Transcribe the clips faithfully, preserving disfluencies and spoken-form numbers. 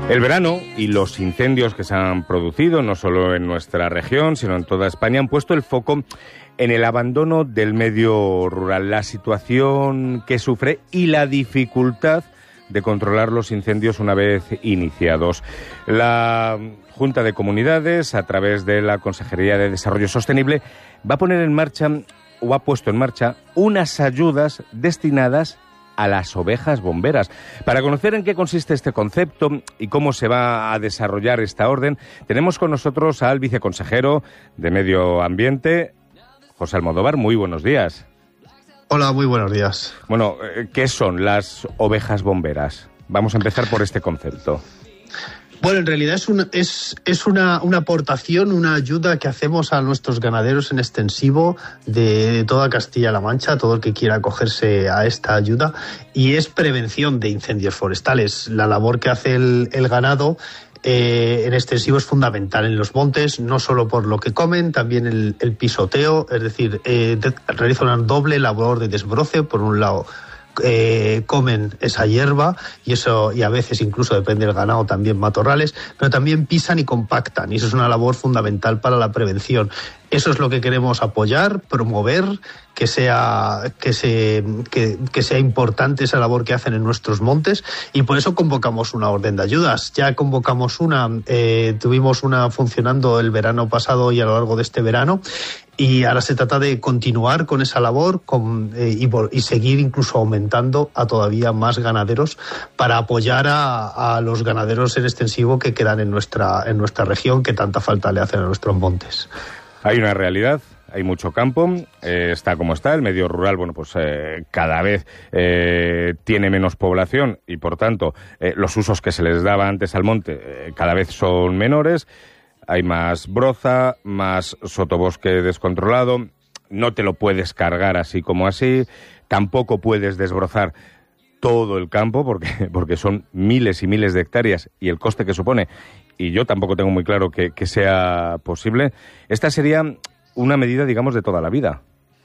El verano y los incendios que se han producido, no solo en nuestra región, sino en toda España, han puesto el foco en el abandono del medio rural, la situación que sufre y la dificultad de controlar los incendios una vez iniciados. La Junta de Comunidades, a través de la Consejería de Desarrollo Sostenible, va a poner en marcha, o ha puesto en marcha, unas ayudas destinadas a las ovejas bomberas. Para conocer en qué consiste este concepto y cómo se va a desarrollar esta orden, tenemos con nosotros al viceconsejero de Medio Ambiente, José Almodóvar. Muy buenos días. Hola, muy buenos días. Bueno, ¿qué son las ovejas bomberas? Vamos a empezar por este concepto. Bueno, en realidad es, un, es, es una, una aportación, una ayuda que hacemos a nuestros ganaderos en extensivo de toda Castilla-La Mancha, todo el que quiera acogerse a esta ayuda, y es prevención de incendios forestales. La labor que hace el, el ganado eh, en extensivo es fundamental en los montes, no solo por lo que comen, también el, el pisoteo, es decir, eh, de, realiza una doble labor de desbroce, por un lado. Eh, comen esa hierba y eso, y a veces incluso depende del ganado también matorrales, pero también pisan y compactan, y eso es una labor fundamental para la prevención. Eso es lo que queremos apoyar, promover, que sea que se que, que sea importante esa labor que hacen en nuestros montes, y por eso convocamos una orden de ayudas. Ya convocamos una, eh, tuvimos una funcionando el verano pasado y a lo largo de este verano, y ahora se trata de continuar con esa labor con, eh, y, y seguir incluso aumentando a todavía más ganaderos para apoyar a, a los ganaderos en extensivo que quedan en nuestra en nuestra región, que tanta falta le hacen a nuestros montes. Hay una realidad, hay mucho campo, eh, está como está, el medio rural, bueno, pues eh, cada vez eh, tiene menos población y por tanto eh, los usos que se les daba antes al monte eh, cada vez son menores, hay más broza, más sotobosque descontrolado, no te lo puedes cargar así como así, tampoco puedes desbrozar todo el campo porque, porque son miles y miles de hectáreas y el coste que supone, y yo tampoco tengo muy claro que, que sea posible. Esta sería una medida, digamos, de toda la vida.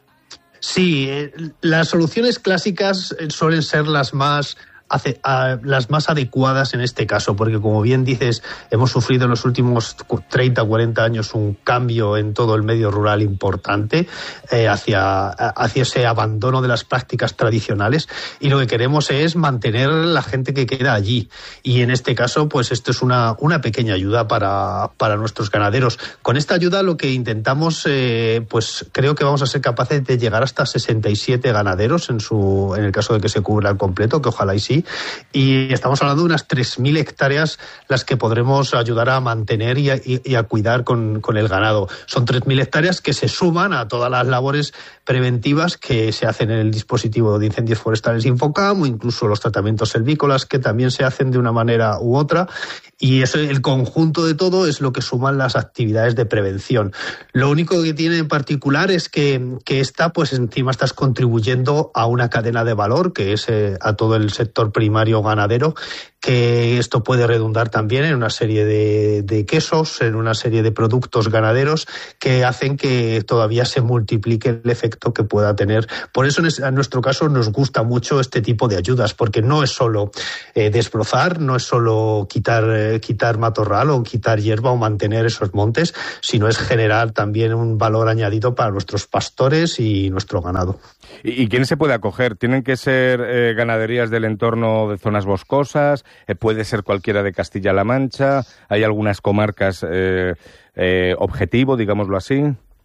Sí, eh, las soluciones clásicas suelen ser las más... Hace, a, las más adecuadas en este caso, porque como bien dices, hemos sufrido en los últimos treinta o cuarenta años un cambio en todo el medio rural importante eh, hacia, hacia ese abandono de las prácticas tradicionales, y lo que queremos es mantener la gente que queda allí, y en este caso pues esto es una, una pequeña ayuda para, para nuestros ganaderos. Con esta ayuda lo que intentamos, eh, pues creo que vamos a ser capaces de llegar hasta sesenta y siete ganaderos en, su, en el caso de que se cubra al completo, que ojalá y sí. Y estamos hablando de unas tres mil hectáreas las que podremos ayudar a mantener y a, y, y a cuidar con, con el ganado. Son tres mil hectáreas que se suman a todas las labores preventivas que se hacen en el dispositivo de incendios forestales Infocam, o incluso los tratamientos selvícolas que también se hacen de una manera u otra, y eso, el conjunto de todo es lo que suman las actividades de prevención. Lo único que tiene en particular es que, que esta, pues encima estás contribuyendo a una cadena de valor que es eh, a todo el sector primario ganadero, que esto puede redundar también en una serie de, de quesos, en una serie de productos ganaderos que hacen que todavía se multiplique el efecto que pueda tener. Por eso en nuestro caso nos gusta mucho este tipo de ayudas, porque no es solo eh, desbrozar, no es solo quitar, eh, quitar matorral o quitar hierba o mantener esos montes, sino es generar también un valor añadido para nuestros pastores y nuestro ganado. ¿Y, y quién se puede acoger? ¿Tienen que ser eh, ganaderías del entorno de zonas boscosas? Eh, ¿Puede ser cualquiera de Castilla-La Mancha? ¿Hay algunas comarcas eh, eh, objetivo, digámoslo así?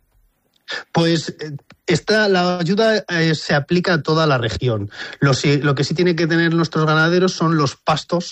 Pues esta, la ayuda eh, se aplica a toda la región. Lo, lo que sí tienen que tener nuestros ganaderos son los pastos.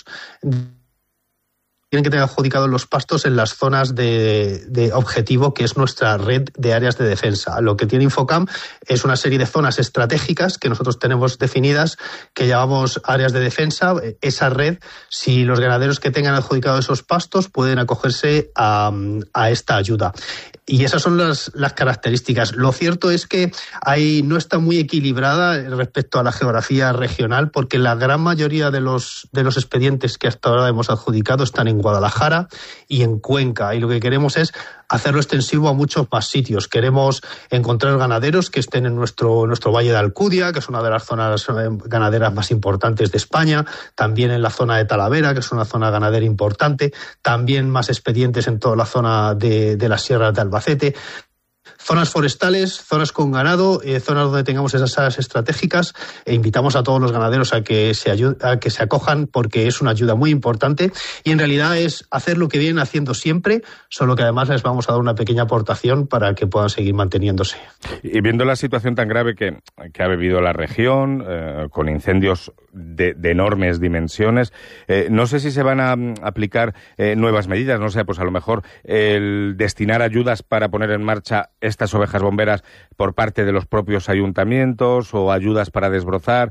Tienen que tener adjudicados los pastos en las zonas de, de objetivo, que es nuestra red de áreas de defensa. Lo que tiene Infocam es una serie de zonas estratégicas que nosotros tenemos definidas, que llamamos áreas de defensa. Esa red, si los ganaderos que tengan adjudicados esos pastos pueden acogerse a, a esta ayuda. Y esas son las, las características. Lo cierto es que hay, no está muy equilibrada respecto a la geografía regional, porque la gran mayoría de los, de los expedientes que hasta ahora hemos adjudicado están en Guadalajara y en Cuenca. Y lo que queremos es hacerlo extensivo a muchos más sitios. Queremos encontrar ganaderos que estén en nuestro, nuestro Valle de Alcudia, que es una de las zonas ganaderas más importantes de España, también en la zona de Talavera, que es una zona ganadera importante, también más expedientes en toda la zona de, de las sierras de Albacete. Zonas forestales, zonas con ganado, eh, zonas donde tengamos esas áreas estratégicas, e invitamos a todos los ganaderos a que se ayud- a que se acojan, porque es una ayuda muy importante y en realidad es hacer lo que vienen haciendo siempre, solo que además les vamos a dar una pequeña aportación para que puedan seguir manteniéndose. Y viendo la situación tan grave que, que ha vivido la región, eh, con incendios de, de enormes dimensiones, eh, no sé si se van a um, aplicar eh, nuevas medidas, no sé, pues a lo mejor el destinar ayudas para poner en marcha estas ovejas bomberas por parte de los propios ayuntamientos, o ayudas para desbrozar,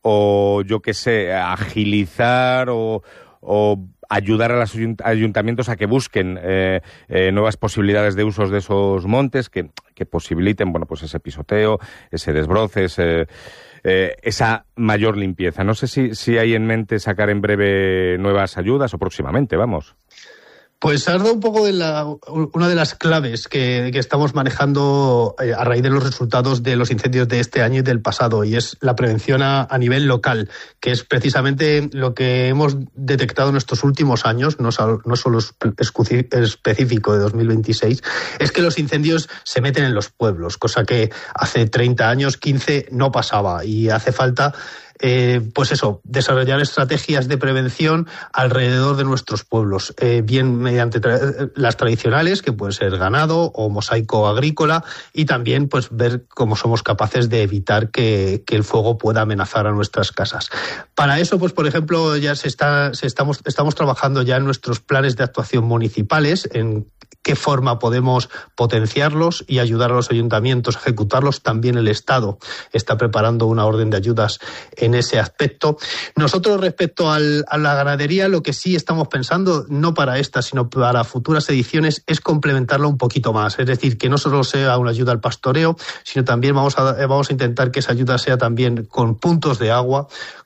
o yo qué sé, agilizar o, o ayudar a los ayuntamientos a que busquen eh, eh, nuevas posibilidades de usos de esos montes que, que posibiliten, bueno, pues ese pisoteo, ese desbroce, ese, eh, esa mayor limpieza. No sé si, si hay en mente sacar en breve nuevas ayudas o próximamente, vamos. Pues has dado un poco de la, una de las claves que, que estamos manejando a raíz de los resultados de los incendios de este año y del pasado, y es la prevención a, a nivel local, que es precisamente lo que hemos detectado en estos últimos años, no, no solo es específico de dos mil veintiséis, es que los incendios se meten en los pueblos, cosa que hace treinta años, quince, no pasaba, y hace falta Eh, pues eso, desarrollar estrategias de prevención alrededor de nuestros pueblos, eh, bien mediante tra- las tradicionales, que pueden ser ganado o mosaico agrícola, y también pues ver cómo somos capaces de evitar que, que el fuego pueda amenazar a nuestras casas. Para eso, pues por ejemplo, ya se está, se estamos, estamos trabajando ya en nuestros planes de actuación municipales, en qué forma podemos potenciarlos y ayudar a los ayuntamientos a ejecutarlos. También el Estado está preparando una orden de ayudas en ese aspecto. Nosotros, respecto al, a la ganadería, lo que sí estamos pensando, no para esta, sino para futuras ediciones, es complementarla un poquito más. Es decir, que no solo sea una ayuda al pastoreo, sino también vamos a, vamos a intentar que esa ayuda sea también con puntos de agua,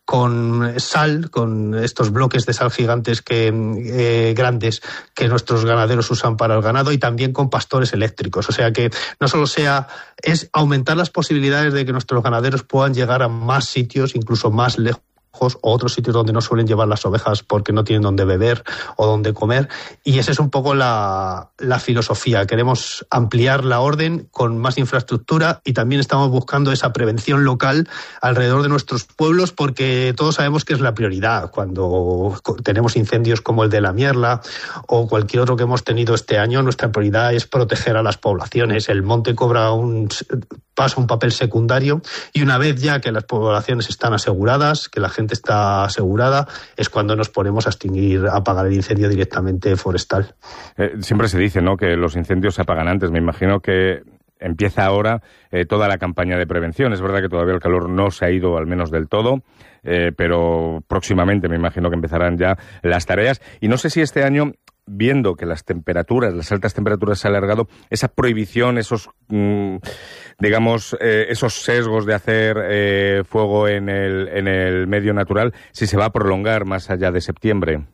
con sal, con estos bloques de sal gigantes que eh, grandes que nuestros ganaderos usan para el ganado, y también con pastores eléctricos. O sea que no solo sea, es aumentar las posibilidades de que nuestros ganaderos puedan llegar a más sitios, incluso más lejos, o otros sitios donde no suelen llevar las ovejas porque no tienen donde beber o donde comer, y esa es un poco la, la filosofía. Queremos ampliar la orden con más infraestructura, y también estamos buscando esa prevención local alrededor de nuestros pueblos, porque todos sabemos que es la prioridad cuando tenemos incendios como el de la Mierla o cualquier otro que hemos tenido este año. Nuestra prioridad es proteger a las poblaciones. El monte cobra un pasa un papel secundario, y una vez ya que las poblaciones están aseguradas, que la gente está asegurada, es cuando nos ponemos a extinguir, a apagar el incendio directamente forestal. Eh, siempre se dice, ¿no?, que los incendios se apagan antes. Me imagino que empieza ahora eh, toda la campaña de prevención. Es verdad que todavía el calor no se ha ido, al menos del todo, eh, pero próximamente me imagino que empezarán ya las tareas. Y no sé si este año, viendo que las temperaturas, las altas temperaturas se han alargado, esa prohibición, esos, mmm, digamos, eh, esos sesgos de hacer eh, fuego en el, en el medio natural, si se va a prolongar más allá de septiembre.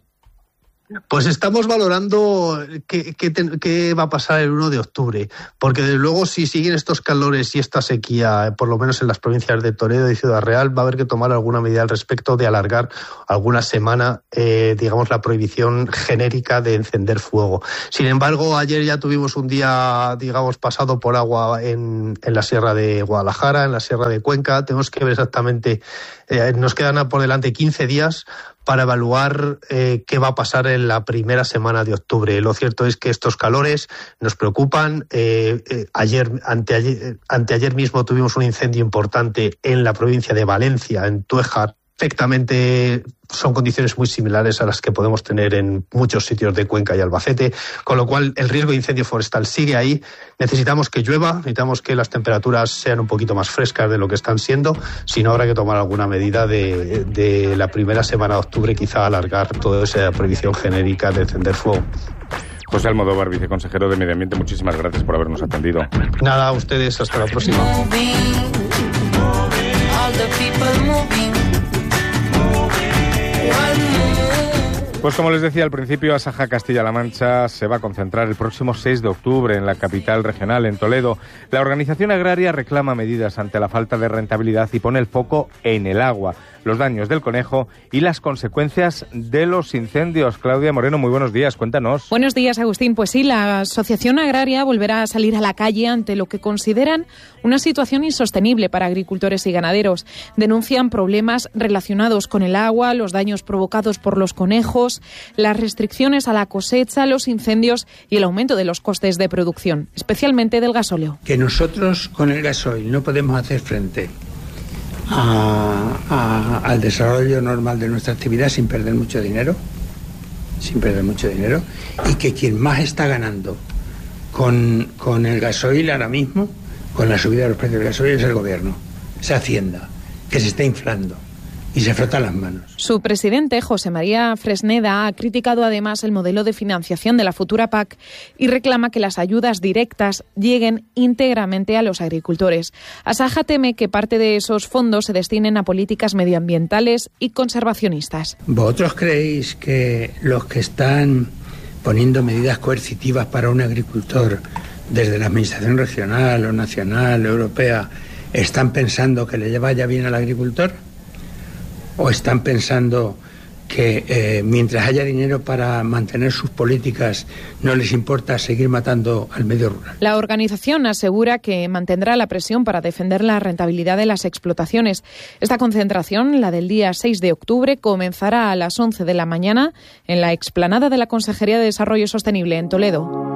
Pues estamos valorando qué, qué, te, qué va a pasar el uno de octubre, porque desde luego si siguen estos calores y esta sequía, por lo menos en las provincias de Toledo y Ciudad Real, va a haber que tomar alguna medida al respecto de alargar alguna semana, eh, digamos, la prohibición genérica de encender fuego. Sin embargo, ayer ya tuvimos un día, digamos, pasado por agua en, en la Sierra de Guadalajara, en la Sierra de Cuenca. Tenemos que ver exactamente, eh, nos quedan por delante quince días para evaluar eh, qué va a pasar en la primera semana de octubre. Lo cierto es que estos calores nos preocupan. Eh, eh, ayer, anteayer, anteayer mismo tuvimos un incendio importante en la provincia de Valencia, en Tuéjar. Perfectamente son condiciones muy similares a las que podemos tener en muchos sitios de Cuenca y Albacete, con lo cual el riesgo de incendio forestal sigue ahí. Necesitamos que llueva, necesitamos que las temperaturas sean un poquito más frescas de lo que están siendo, si no habrá que tomar alguna medida de, de la primera semana de octubre, quizá alargar toda esa prohibición genérica de encender fuego. José Almodóvar, viceconsejero de Medio Ambiente, muchísimas gracias por habernos atendido. Nada, a ustedes, hasta la próxima. Pues como les decía al principio, Asaja Castilla-La Mancha se va a concentrar el próximo seis de octubre en la capital regional, en Toledo. La organización agraria reclama medidas ante la falta de rentabilidad y pone el foco en el agua, los daños del conejo y las consecuencias de los incendios. Claudia Moreno, muy buenos días, cuéntanos. Buenos días, Agustín. Pues sí, la Asociación Agraria volverá a salir a la calle ante lo que consideran una situación insostenible para agricultores y ganaderos. Denuncian problemas relacionados con el agua, los daños provocados por los conejos, las restricciones a la cosecha, los incendios y el aumento de los costes de producción, especialmente del gasóleo. Que nosotros con el gasoil no podemos hacer frente a, a, al desarrollo normal de nuestra actividad sin perder mucho dinero, sin perder mucho dinero, y que quien más está ganando con, con el gasoil ahora mismo, con la subida de los precios del gasoil, es el gobierno, es Hacienda, que se está inflando y se frota las manos. Su presidente, José María Fresneda, ha criticado además el modelo de financiación de la futura P A C y reclama que las ayudas directas lleguen íntegramente a los agricultores. Asaja teme que parte de esos fondos se destinen a políticas medioambientales y conservacionistas. ¿Vosotros creéis que los que están poniendo medidas coercitivas para un agricultor desde la administración regional o nacional o europea están pensando que le vaya bien al agricultor? ¿O están pensando que eh, mientras haya dinero para mantener sus políticas no les importa seguir matando al medio rural? La organización asegura que mantendrá la presión para defender la rentabilidad de las explotaciones. Esta concentración, la del día seis de octubre, comenzará a las once de la mañana en la explanada de la Consejería de Desarrollo Sostenible en Toledo.